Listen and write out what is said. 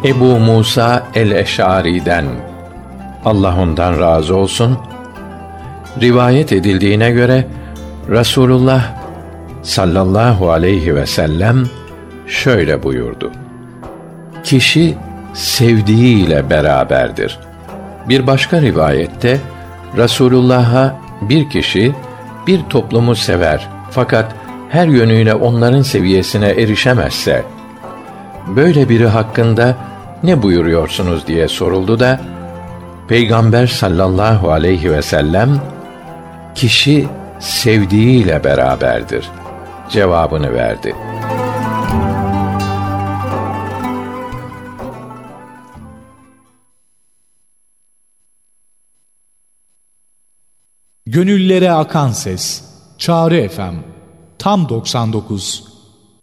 Ebu Musa el-Eş'ari'den, Allah ondan razı olsun, rivayet edildiğine göre Resulullah sallallahu aleyhi ve sellem şöyle buyurdu: Kişi sevdiğiyle beraberdir. Bir başka rivayette Resulullah'a bir kişi bir toplumu sever fakat her yönüyle onların seviyesine erişemezse, böyle biri hakkında ne buyuruyorsunuz diye soruldu da Peygamber sallallahu aleyhi ve sellem kişi sevdiğiyle beraberdir cevabını verdi. Gönüllere akan ses. Çağrı FM. Tam 99.